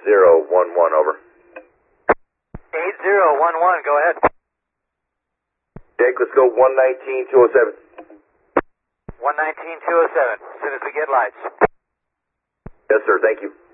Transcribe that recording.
8011, over. 8011, go ahead. Jake, let's go 119-207. 119-207, as soon as we get lights. Yes, sir, thank you.